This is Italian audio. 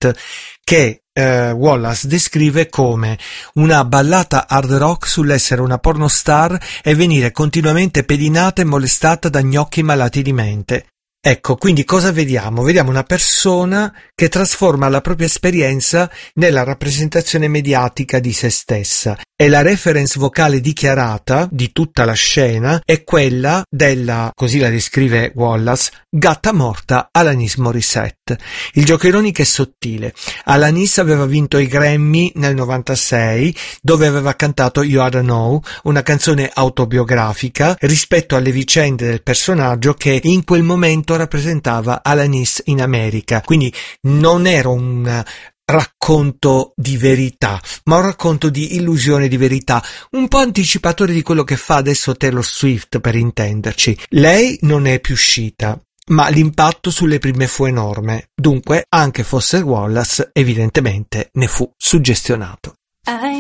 Reset, che Wallace descrive come una ballata hard rock sull'essere una pornostar e venire continuamente pedinata e molestata da gnocchi malati di mente. Ecco, quindi cosa vediamo? Vediamo una persona che trasforma la propria esperienza nella rappresentazione mediatica di se stessa, e la reference vocale dichiarata di tutta la scena è quella della, così la descrive Wallace, gatta morta Alanis Morissette. Il gioco ironico è sottile. Alanis aveva vinto i Grammy nel 96, dove aveva cantato You Oughta Know, una canzone autobiografica rispetto alle vicende del personaggio che in quel momento rappresentava Alanis in America. Quindi non era un racconto di verità, ma un racconto di illusione di verità, un po' anticipatore di quello che fa adesso Taylor Swift, per intenderci. Lei non è più uscita, ma l'impatto sulle prime fu enorme, dunque anche Foster Wallace evidentemente ne fu suggestionato.